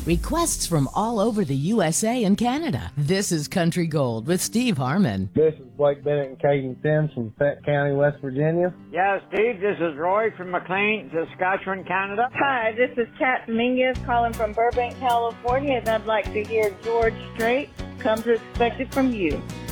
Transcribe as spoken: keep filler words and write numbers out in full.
Requests from all over the U S A and Canada. This is Country Gold with Steve Harmon. This is Blake Bennett and Caden Sims from Fett County, West Virginia. Yeah, Steve, this is Roy from McLean, Saskatchewan, Canada. Hi, this is Kat Dominguez calling from Burbank, California, and I'd like to hear George Strait, Comes Expected from You.